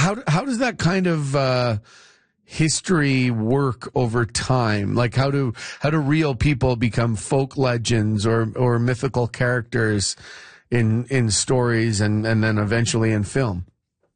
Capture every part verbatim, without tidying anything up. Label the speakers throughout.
Speaker 1: how how does that kind of uh, history work over time? Like how do how do real people become folk legends or or mythical characters in in stories and, and then eventually in film?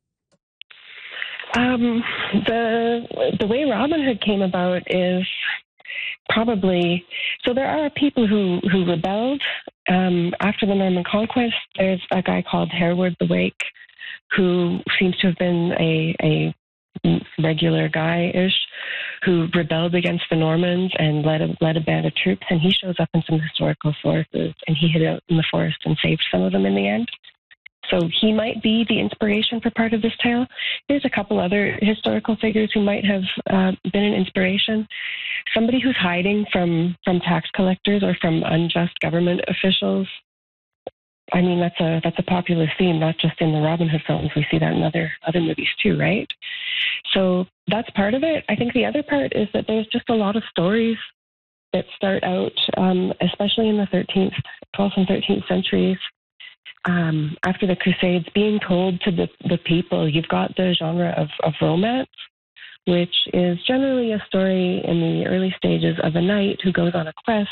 Speaker 2: Um, the the way Robin Hood came about is probably, so there are people who, who rebelled um, after the Norman Conquest. There's a guy called Hereward the Wake who seems to have been a, a regular guy-ish who rebelled against the Normans and led a, led a band of troops, and he shows up in some historical sources, and he hid out in the forest and saved some of them in the end. So he might be the inspiration for part of this tale. There's a couple other historical figures who might have uh, been an inspiration. Somebody who's hiding from, from tax collectors or from unjust government officials. I mean, that's a that's a popular theme, not just in the Robin Hood films. We see that in other other movies too, right? So that's part of it. I think the other part is that there's just a lot of stories that start out, um, especially in the thirteenth, twelfth and thirteenth centuries, Um, after the Crusades, being told to the, the people. You've got the genre of, of romance, which is generally a story in the early stages of a knight who goes on a quest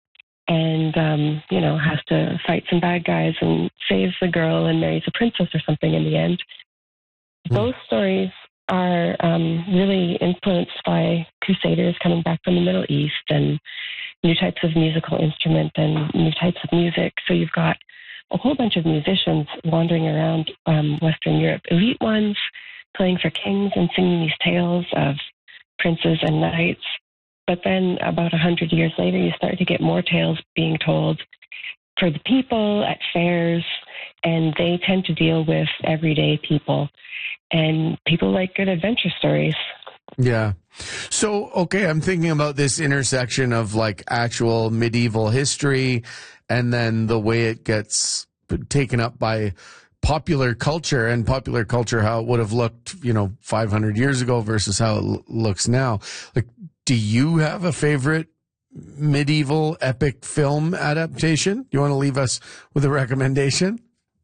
Speaker 2: and, um, you know, has to fight some bad guys and saves the girl and marries a princess or something in the end. Mm. Those stories are um, really influenced by crusaders coming back from the Middle East and new types of musical instrument and new types of music. So you've got a whole bunch of musicians wandering around um, Western Europe, elite ones playing for kings and singing these tales of princes and knights. But then about a hundred years later, you start to get more tales being told for the people at fairs, and they tend to deal with everyday people. And people like good adventure stories.
Speaker 1: Yeah. So, okay, I'm thinking about this intersection of like actual medieval history and then the way it gets taken up by popular culture and popular culture, how it would have looked, you know, five hundred years ago versus how it l- looks now. Like, do you have a favorite medieval epic film adaptation? You want to leave us with a recommendation?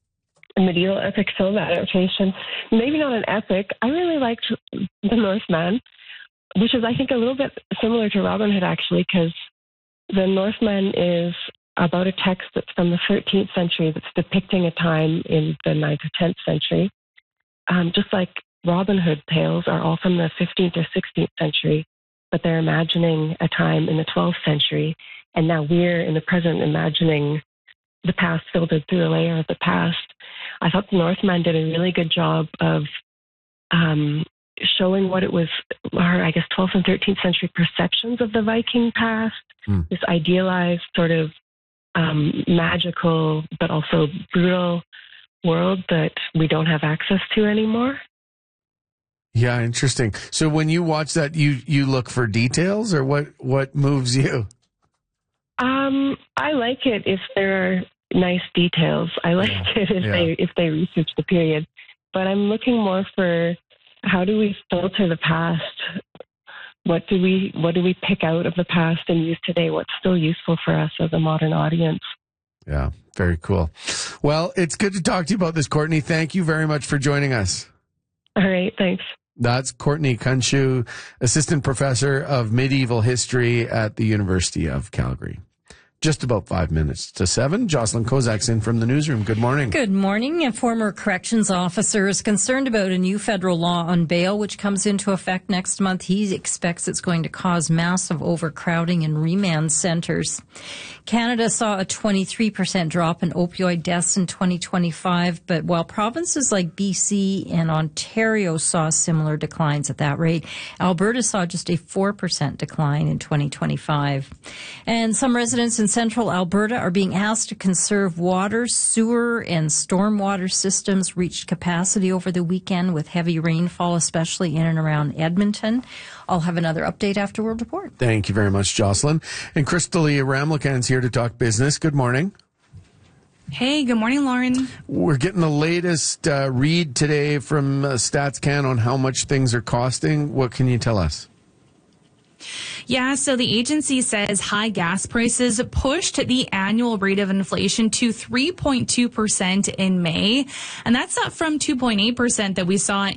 Speaker 2: A medieval epic film adaptation. Maybe not an epic. I really liked The Northman, which is, I think, a little bit similar to Robin Hood, actually, because The Northman is about a text that's from the thirteenth century that's depicting a time in the ninth or tenth century. Um, just like Robin Hood tales are all from the fifteenth or sixteenth century, but they're imagining a time in the twelfth century. And now we're in the present imagining the past filtered through a layer of the past. I thought the Northman did a really good job of um, showing what it was, or I guess twelfth and thirteenth century perceptions of the Viking past, mm. this idealized sort of um, magical but also brutal world that we don't have access to anymore.
Speaker 1: Yeah, interesting. So when you watch that, you, you look for details, or what, what moves you?
Speaker 2: Um, I like it if there are nice details. I like yeah. it if yeah. they if they research the period. But I'm looking more for how do we filter the past? What do we what do we pick out of the past and use today? What's still useful for us as a modern audience?
Speaker 1: Yeah, very cool. Well, it's good to talk to you about this, Courtney. Thank you very much for joining us.
Speaker 2: All right, thanks.
Speaker 1: That's Courtney Kunshu, Assistant Professor of Medieval History at the University of Calgary. Just about five minutes to seven. Jocelyn Kozak's in from the newsroom. Good morning.
Speaker 3: Good morning. A former corrections officer is concerned about a new federal law on bail, which comes into effect next month. He expects it's going to cause massive overcrowding in remand centers. Canada saw a twenty-three percent drop in opioid deaths in twenty twenty-five, but while provinces like B C and Ontario saw similar declines at that rate, Alberta saw just a four percent decline in twenty twenty-five. And some residents in central Alberta are being asked to conserve water. Sewer and stormwater systems reached capacity over the weekend with heavy rainfall, especially in and around Edmonton. I'll have another update after World Report.
Speaker 1: Thank you very much, Jocelyn. And Crystalia Ramlakan's here to talk business. Good morning.
Speaker 4: Hey, good morning, Lauren.
Speaker 1: We're getting the latest uh, read today from uh, StatsCan on how much things are costing. What can you tell us?
Speaker 4: Yeah, so the agency says high gas prices pushed the annual rate of inflation to three point two percent in May, and that's up from two point eight percent that we saw